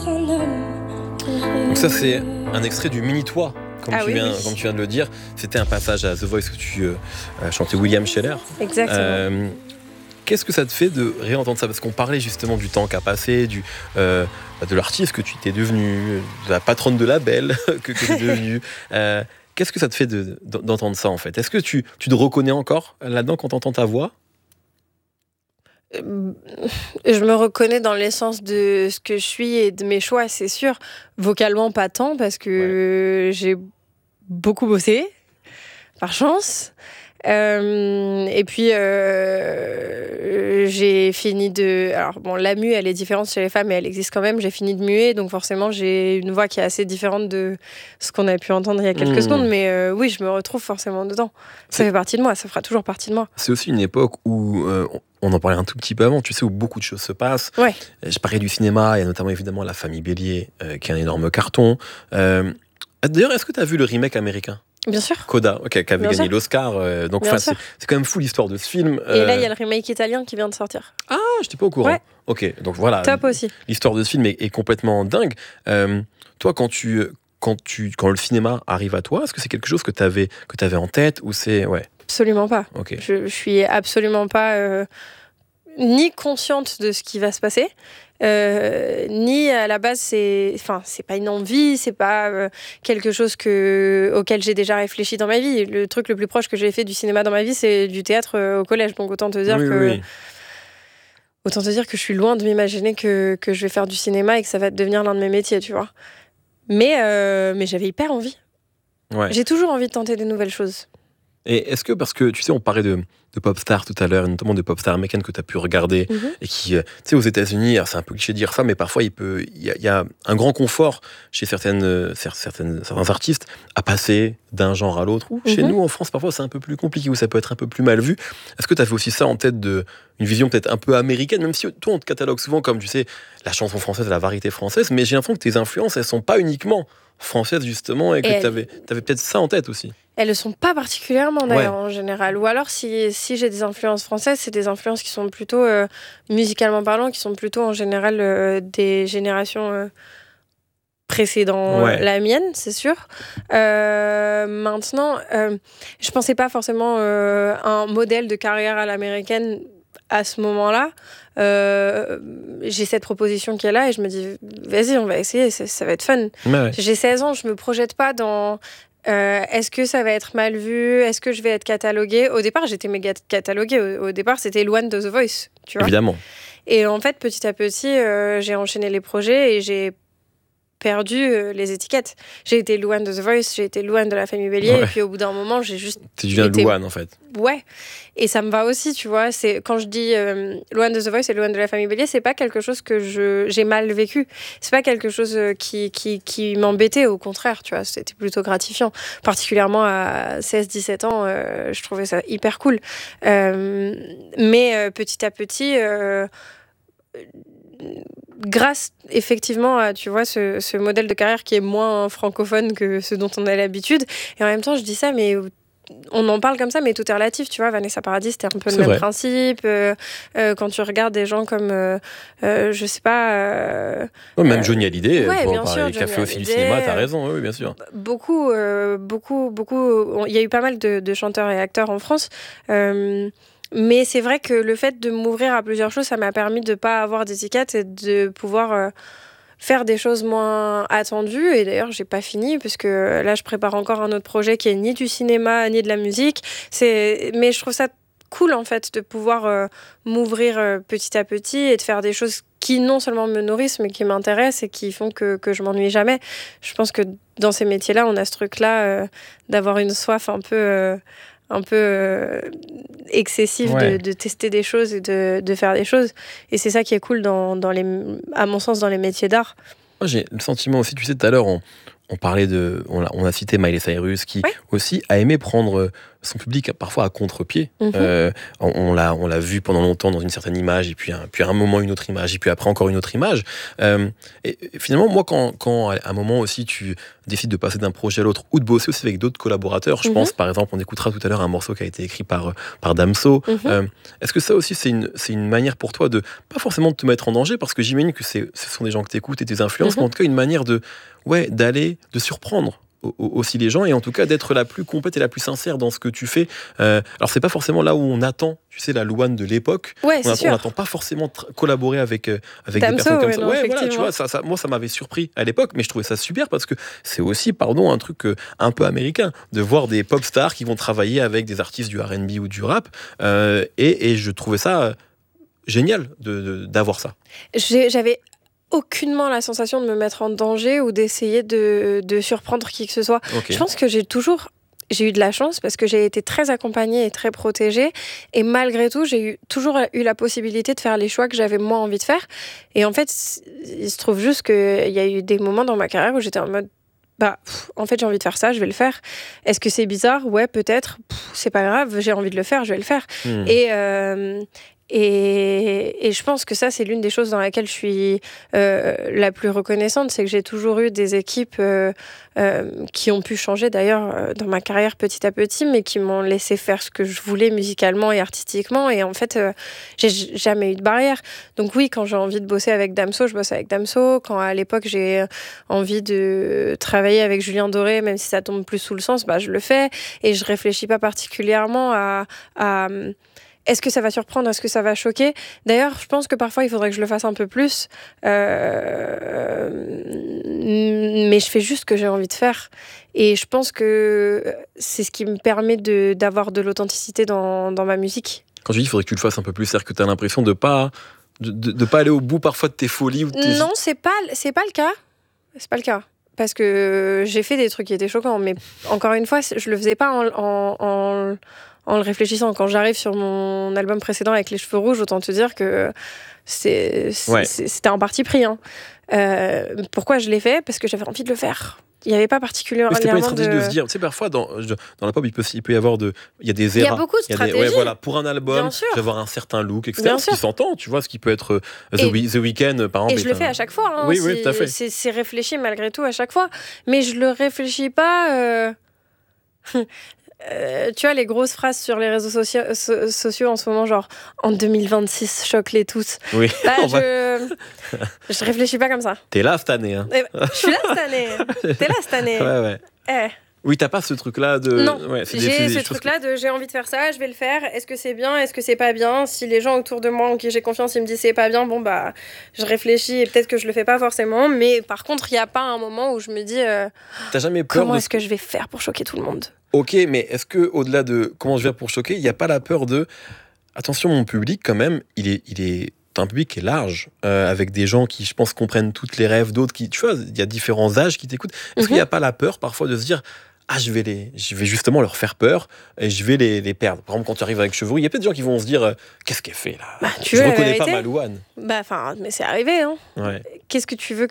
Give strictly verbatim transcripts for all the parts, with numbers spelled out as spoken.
Donc ça, c'est un extrait du Mini-Toi, comme, Ah tu oui, viens, oui. comme tu viens de le dire. C'était un passage à The Voice que tu euh, chantais William Scheller. Exactement. Euh, Qu'est-ce que ça te fait de réentendre ça? Parce qu'on parlait justement du temps qu'a passé, du, euh, de l'artiste que tu t'es devenu, de la patronne de label que, que tu es devenue. Euh, Qu'est-ce que ça te fait de, d'entendre ça en fait? Est-ce que tu, tu te reconnais encore là-dedans quand tu entends ta voix? Euh, Je me reconnais dans l'essence de ce que je suis et de mes choix, c'est sûr. Vocalement, pas tant, parce que ouais. j'ai beaucoup bossé, par chance. Euh, et puis, euh, j'ai fini de... Alors, bon, la mue, elle est différente chez les femmes, mais elle existe quand même. J'ai fini de muer, donc forcément, j'ai une voix qui est assez différente de ce qu'on a pu entendre il y a quelques mmh. secondes. Mais euh, oui, je me retrouve forcément dedans. Ça c'est... fait partie de moi, ça fera toujours partie de moi. C'est aussi une époque où... Euh, on en parlait un tout petit peu avant, tu sais, où beaucoup de choses se passent. Ouais. Je parlais du cinéma, il y a notamment évidemment La Famille Bélier, euh, qui est un énorme carton. Euh, d'ailleurs, est-ce que tu as vu le remake américain ? Bien sûr. Coda, okay, qui avait Bien gagné sûr. l'Oscar. Euh, donc, c'est, c'est quand même fou l'histoire de ce film. Et euh... là, il y a le remake italien qui vient de sortir. Ah, je n'étais pas au courant. Ouais. Ok, donc voilà. Top aussi. L'histoire de ce film est, est complètement dingue. Euh, toi, quand tu, quand tu, quand le cinéma arrive à toi, est-ce que c'est quelque chose que tu avais, que tu avais en tête ou c'est ouais. Absolument pas. Okay. Je, je suis absolument pas euh, ni consciente de ce qui va se passer. Euh, ni à la base c'est enfin c'est pas une envie, c'est pas euh, quelque chose que auquel j'ai déjà réfléchi dans ma vie. Le truc le plus proche que j'ai fait du cinéma dans ma vie, c'est du théâtre euh, au collège, donc autant te dire oui, que oui. autant te dire que je suis loin de m'imaginer que que je vais faire du cinéma et que ça va devenir l'un de mes métiers, tu vois. Mais euh, mais j'avais hyper envie. Ouais. J'ai toujours envie de tenter des nouvelles choses. Et est-ce que, parce que tu sais, on parlait de, de pop stars tout à l'heure, notamment de pop stars américaines que tu as pu regarder, mm-hmm. et qui, euh, tu sais, aux États-Unis, alors c'est un peu cliché de dire ça, mais parfois il peut, il y, y a un grand confort chez certaines, euh, certaines, certains artistes à passer d'un genre à l'autre. Ou mm-hmm. chez nous, en France, parfois c'est un peu plus compliqué, ou ça peut être un peu plus mal vu. Est-ce que tu avais aussi ça en tête, de, une vision peut-être un peu américaine, même si toi on te catalogue souvent comme, tu sais, la chanson française, la variété française, mais j'ai l'impression que tes influences, elles sont pas uniquement françaises justement, et que tu avais peut-être ça en tête aussi. Elles ne sont pas particulièrement d'ailleurs ouais. en général. Ou alors si, si j'ai des influences françaises, c'est des influences qui sont plutôt, euh, musicalement parlant, qui sont plutôt en général euh, des générations euh, précédant ouais. la mienne, c'est sûr. Euh, maintenant, euh, je ne pensais pas forcément euh, un modèle de carrière à l'américaine à ce moment-là. Euh, j'ai cette proposition qui est là et je me dis, vas-y, on va essayer, ça, ça va être fun. Ouais. J'ai seize ans, je ne me projette pas dans... Euh, est-ce que ça va être mal vu? Est-ce que je vais être cataloguée? Au départ, j'étais méga cataloguée. Au, au départ, c'était loin de The Voice, tu vois. Évidemment. Et en fait, petit à petit, euh, j'ai enchaîné les projets et j'ai perdu euh, les étiquettes. J'ai été Louane de The Voice, j'ai été Louane de La Famille Bélier, ouais. et puis au bout d'un moment, j'ai juste... Tu deviens été... Louane, en fait. Ouais. Et ça me va aussi, tu vois. C'est... Quand je dis euh, Louane de The Voice et Louane de La Famille Bélier, c'est pas quelque chose que je... j'ai mal vécu. C'est pas quelque chose qui, qui, qui m'embêtait, au contraire, tu vois. C'était plutôt gratifiant. Particulièrement à seize dix-sept ans, euh, je trouvais ça hyper cool. Euh, mais euh, petit à petit... Euh, grâce effectivement à, tu vois, ce, ce modèle de carrière qui est moins francophone que ce dont on a l'habitude, et en même temps je dis ça, mais on en parle comme ça, mais tout est relatif, tu vois. Vanessa Paradis, c'était un peu c'est le même vrai. principe. Euh, euh, quand tu regardes des gens comme, euh, euh, je sais pas... Euh, ouais, même Johnny Hallyday, ouais, pour bien parler sûr, café au fil du cinéma, t'as raison, oui, bien sûr. Beaucoup, euh, beaucoup, beaucoup... Il y a eu pas mal de, de chanteurs et acteurs en France. Euh, mais c'est vrai que le fait de m'ouvrir à plusieurs choses, ça m'a permis de pas avoir d'étiquette et de pouvoir... Euh, faire des choses moins attendues. Et d'ailleurs, j'ai pas fini, puisque là, je prépare encore un autre projet qui est ni du cinéma, ni de la musique. C'est... Mais je trouve ça cool, en fait, de pouvoir euh, m'ouvrir euh, petit à petit et de faire des choses qui non seulement me nourrissent, mais qui m'intéressent et qui font que, que je m'ennuie jamais. Je pense que dans ces métiers-là, on a ce truc-là euh, d'avoir une soif un peu... Euh, un peu euh, excessif ouais. de, de tester des choses et de, de faire des choses. Et c'est ça qui est cool, dans, dans les, à mon sens, dans les métiers d'art. Moi, j'ai le sentiment aussi, tu sais, tout à l'heure, on, on parlait de... On a, on a cité Miley Cyrus, qui ouais. aussi a aimé prendre son public parfois à contre-pied. Mhm. Euh, on, on, l'a, on l'a vu pendant longtemps dans une certaine image, et puis, un, puis à un moment une autre image, et puis après encore une autre image. Euh, et, et finalement, moi, quand, quand à un moment aussi tu décides de passer d'un projet à l'autre, ou de bosser aussi avec d'autres collaborateurs, je Mhm. pense par exemple, on écoutera tout à l'heure un morceau qui a été écrit par, par Damso. Mhm. Euh, est-ce que ça aussi c'est une, c'est une manière pour toi de, pas forcément de te mettre en danger, parce que j'imagine que c'est, ce sont des gens que t'écoutes et tes influences, Mhm. mais en tout cas une manière de, ouais, d'aller, de surprendre aussi les gens, et en tout cas d'être la plus complète et la plus sincère dans ce que tu fais. Euh, alors c'est pas forcément là où on attend, tu sais, la Louane de l'époque. Ouais, On c'est n'attend sûr. pas forcément tra- collaborer avec, euh, avec Damso, des personnes comme ouais, ça. non, Ouais, voilà, tu effectivement. vois, ça, ça, moi ça m'avait surpris à l'époque, mais je trouvais ça super parce que c'est aussi, pardon, un truc euh, un peu américain, de voir des pop stars qui vont travailler avec des artistes du R and B ou du rap, euh, et, et je trouvais ça euh, génial de, de, d'avoir ça. J'ai- J'avais aucunement la sensation de me mettre en danger ou d'essayer de, de surprendre qui que ce soit. Ok. Je pense que j'ai toujours... J'ai eu de la chance parce que j'ai été très accompagnée et très protégée. Et malgré tout, j'ai eu, toujours eu la possibilité de faire les choix que j'avais moi envie de faire. Et en fait, il se trouve juste qu'il y a eu des moments dans ma carrière où j'étais en mode... Bah, pff, en fait, j'ai envie de faire ça, je vais le faire. Est-ce que c'est bizarre ? Ouais, peut-être. Pff, c'est pas grave, j'ai envie de le faire, je vais le faire. Hmm. Et... Euh, Et, et je pense que ça, c'est l'une des choses dans laquelle je suis euh, la plus reconnaissante, c'est que j'ai toujours eu des équipes euh, euh, qui ont pu changer d'ailleurs euh, dans ma carrière petit à petit, mais qui m'ont laissé faire ce que je voulais musicalement et artistiquement. Et en fait, euh, j'ai jamais eu de barrière. Donc oui, quand j'ai envie de bosser avec Damso, je bosse avec Damso. Quand à l'époque, j'ai envie de travailler avec Julien Doré, même si ça tombe plus sous le sens, bah, je le fais. Et je réfléchis pas particulièrement à... à est-ce que ça va surprendre ? Est-ce que ça va choquer ? D'ailleurs, je pense que parfois, il faudrait que je le fasse un peu plus. Euh... Mais je fais juste ce que j'ai envie de faire. Et je pense que c'est ce qui me permet de, d'avoir de l'authenticité dans, dans ma musique. Quand tu dis qu'il faudrait que tu le fasses un peu plus, c'est-à-dire que tu as l'impression de ne pas, de, de, de pas aller au bout parfois de tes folies ou de tes... Non, c'est pas, c'est pas le cas. C'est pas le cas. Parce que j'ai fait des trucs qui étaient choquants. Mais encore une fois, je le faisais pas en... en, en... en le réfléchissant. Quand j'arrive sur mon album précédent avec les cheveux rouges, autant te dire que c'est, c'est, Ouais. c'est, c'était un parti pris. Hein. Euh, pourquoi je l'ai fait ? Parce que j'avais envie de le faire. Il n'y avait pas particulièrement Mais c'était pas une stratégie de... de se dire, tu sais, parfois dans, dans la pop, il peut, il peut y avoir de, il y a des Il y eras. a beaucoup de Il y a des- stratégies. ouais, voilà, pour un album, Bien sûr. je vais avoir un certain look, et cetera. Bien Ce qui sûr. s'entend, tu vois, ce qui peut être euh, The, Et- Wee- The Weeknd, par exemple. Et je le est fais un- à chaque fois. Hein. Oui, oui, c'est, tout à fait. C'est, c'est réfléchi malgré tout à chaque fois. Mais je le réfléchis pas... Euh... Euh, tu vois, les grosses phrases sur les réseaux sociaux, so- sociaux en ce moment, genre en deux mille vingt-six, choque-les tous. Oui, Là, on va- je... je réfléchis pas comme ça. T'es là cette année. Hein. Eh ben, je suis là cette année. T'es là cette année. Ouais, ouais. Eh. Oui, t'as pas ce truc-là de. Non, Ouais, c'est des- j'ai c'est des ce choses truc-là de j'ai envie de faire ça, je vais le faire. Est-ce que c'est bien, est-ce que c'est pas bien ? Si les gens autour de moi en qui j'ai confiance, ils me disent c'est pas bien, bon bah je réfléchis et peut-être que je le fais pas forcément. Mais par contre, il y a pas un moment où je me dis euh, que- T'as jamais peur comment de. est-ce que je vais faire pour choquer tout le monde ? Ok, mais est-ce que au-delà de comment je vais faire pour choquer, il n'y a pas la peur de attention, mon public quand même, il est, il est, t'as un public qui est large, euh, avec des gens qui, je pense, comprennent toutes les rêves, d'autres qui, tu vois, il y a différents âges qui t'écoutent. Est-ce Mhm. qu'il n'y a pas la peur parfois de se dire ah, je vais les, je vais justement leur faire peur et je vais les, les perdre. Par exemple, quand tu arrives avec Chevroux, il y a peut-être des gens qui vont se dire euh, qu'est-ce qu'elle fait là Bah, tu Je veux la reconnais pas vérité ma Louane. Bah enfin, mais c'est arrivé. Hein. Ouais. Qu'est-ce que tu veux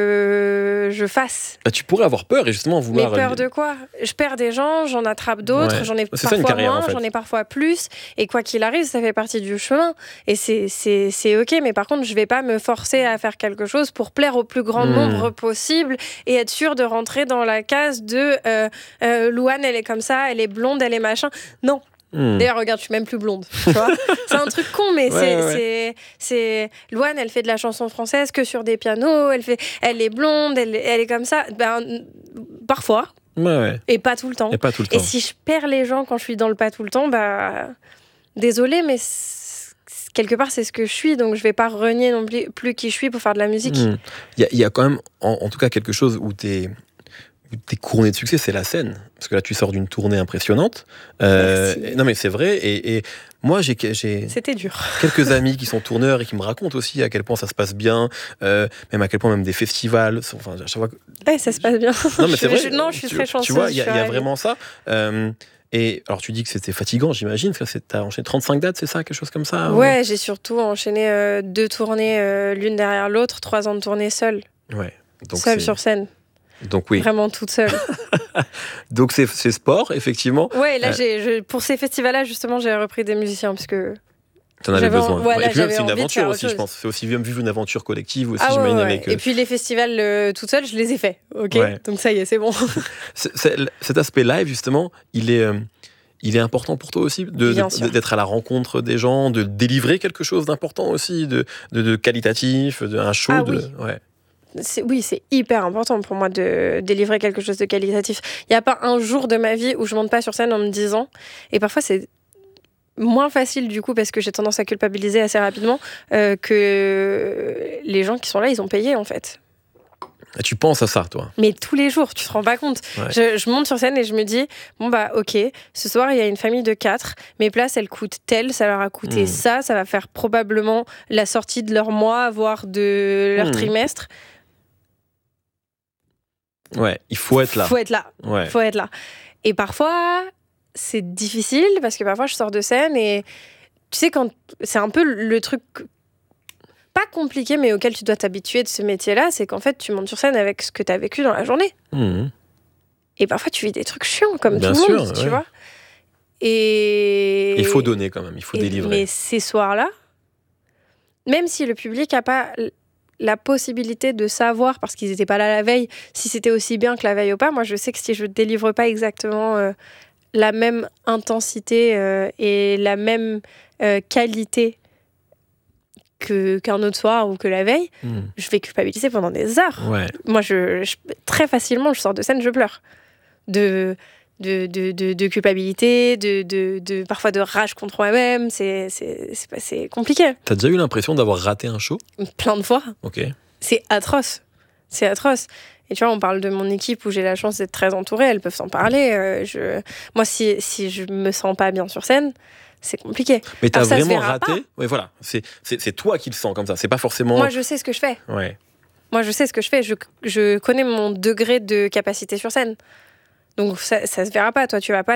que je fasse ? Bah, tu pourrais avoir peur et justement Mais vouloir. peur de quoi ? Je perds des gens, j'en attrape d'autres, Ouais. j'en ai C'est ça, une parfois carrière, moins, en fait. j'en ai parfois plus. Et quoi qu'il arrive, ça fait partie du chemin. Et c'est, c'est, c'est OK. Mais par contre, je vais pas me forcer à faire quelque chose pour plaire au plus grand Hmm. nombre possible et être sûr de rentrer dans la case de euh, euh, Louane, elle est comme ça, elle est blonde, elle est machin. Non. Hmm. D'ailleurs, regarde, je suis même plus blonde. Tu vois c'est un truc con, mais Ouais, c'est, ouais. c'est, c'est... Louane, elle fait de la chanson française que sur des pianos. Elle, fait... elle est blonde, elle, elle est comme ça. Ben, parfois, Ouais, ouais. et pas tout le temps. Et pas tout le Et temps. si je perds les gens quand je suis dans le pas tout le temps, bah... Désolée, mais c'est- quelque part, c'est ce que je suis. Donc, je vais pas renier non plus, plus qui je suis pour faire de la musique. Hmm. Il y, a- il y a quand même, en, en tout cas, quelque chose où t'es où t'es couronné de succès, c'est la scène. Parce que là, tu sors d'une tournée impressionnante. Euh, Merci. non, mais c'est vrai. Et, et moi, j'ai, j'ai C'était dur. quelques amis qui sont tourneurs et qui me racontent aussi à quel point ça se passe bien, euh, même à quel point même des festivals. sont- Enfin, à chaque fois que- Ouais, ça se passe bien. Non, mais c'est Je- vrai. je- non, je suis tu, très Tu chanceuse. vois, il y, a- je il suis y a ravie. vraiment ça. Euh, et alors, tu dis que c'était fatigant, j'imagine. Parce que tu as enchaîné trente-cinq dates, c'est ça, quelque chose comme ça Ouais, j'ai surtout enchaîné euh, deux tournées euh, l'une derrière l'autre, trois ans de tournée seule. Ouais. Donc, seule c'est- sur scène. Donc oui. Vraiment toute seule. Donc c'est, c'est sport, effectivement. Ouais, là, Euh, j'ai, je- pour ces festivals-là, justement, j'ai repris des musiciens parce que T'en avais j'avais en- besoin. voilà, Et puis même, j'avais c'est une envie de aventure faire aussi, autre je chose. pense. C'est aussi bien vivre une aventure collective aussi, Ah ouais, j'imagine, ouais, avec... ouais. euh, Et puis les festivals euh, toute seule, je les ai faits, ok. Ouais. Donc ça y est, c'est bon. c'est- c'est- cet aspect live, justement, il est, euh, il est important pour toi aussi, de, Bien de- sûr. d'être à la rencontre des gens, de délivrer quelque chose d'important aussi, de, de, de qualitatif, de, un show. Ah de, oui. ouais. C'est, oui, c'est hyper important pour moi de délivrer quelque chose de qualitatif. Il n'y a pas un jour de ma vie où je monte pas sur scène en me disant, et parfois c'est moins facile du coup parce que j'ai tendance à culpabiliser assez rapidement, euh, que les gens qui sont là, ils ont payé en fait. Et tu penses à ça, toi. Mais tous les jours, tu te rends pas compte. Ouais. Je, je monte sur scène et je me dis, bon bah ok, ce soir il y a une famille de quatre, mes places elles coûtent tel, ça leur a coûté Mmh. ça, ça va faire probablement la sortie de leur mois, voire de leur Mmh. trimestre. Ouais, il faut être là. Faut être là. Ouais. Faut être là. Et parfois, c'est difficile parce que parfois je sors de scène et tu sais, quand c'est un peu le truc pas compliqué, mais auquel tu dois t'habituer de ce métier-là, c'est qu'en fait, tu montes sur scène avec ce que tu as vécu dans la journée. Mmh. Et parfois, tu vis des trucs chiants comme Bien tout le sûr, monde, tu ouais. vois. Et Il faut donner quand même, il faut et- délivrer. Mais ces soirs-là, même si le public n'a pas l- la possibilité de savoir, parce qu'ils n'étaient pas là la veille, si c'était aussi bien que la veille ou pas, moi je sais que si je ne délivre pas exactement euh, la même intensité euh, et la même euh, qualité que, qu'un autre soir ou que la veille, Mmh. je vais culpabiliser pendant des heures. Ouais. Moi, je, je- très facilement, je sors de scène, je pleure. De, de, de, de, de culpabilité, de, de, de, parfois de rage contre moi-même. C'est, c'est, c'est, pas- c'est compliqué. T'as déjà eu l'impression d'avoir raté un show? Plein de fois. Ok. C'est atroce. C'est atroce. Et tu vois, on parle de mon équipe où j'ai la chance d'être très entourée. Elles peuvent s'en parler. Euh, je... Moi, si, si je me sens pas bien sur scène, c'est compliqué. Mais t'as Alors, ça se vraiment verra raté? pas. Ouais, voilà. C'est, c'est, c'est toi qui le sens comme ça. C'est pas forcément. Moi, je sais ce que je fais. Ouais. Moi, je sais ce que je fais. Je, je connais mon degré de capacité sur scène. Donc, ça, ça se verra pas. Toi, tu vas pas